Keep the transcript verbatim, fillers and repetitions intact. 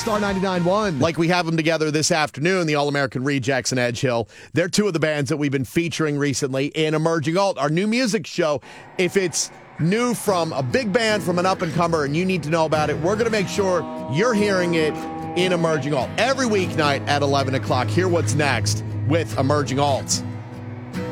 Star ninety-nine point one. Like we have them together this afternoon, the All-American Rejects and Edge Hill. They're two of the bands that we've been featuring recently in Emerging Alt, our new music show. If it's new from a big band, from an up-and-comer, and you need to know about it, we're going to make sure you're hearing it in Emerging Alt. Every weeknight at eleven o'clock, hear what's next with Emerging Alt.